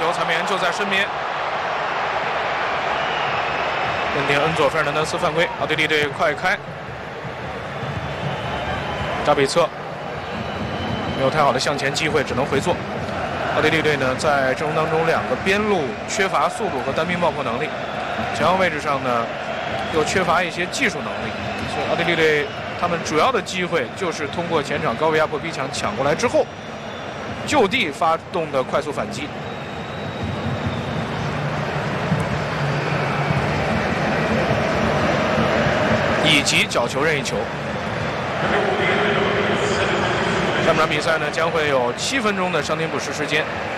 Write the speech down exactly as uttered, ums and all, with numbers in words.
球，裁判员就在身边。认定恩佐·费尔南德斯犯规，奥地利队快开。扎比策没有太好的向前机会，只能回做。奥地利队呢，在阵容当中两个边路缺乏速度和单兵爆破能力，前腰位置上呢又缺乏一些技术能力，所以奥地利队他们主要的机会就是通过前场高位压迫逼抢抢过来之后，就地发动的快速反击。以及角球任意球。下半场比赛呢将会有七分钟的伤停补时时间。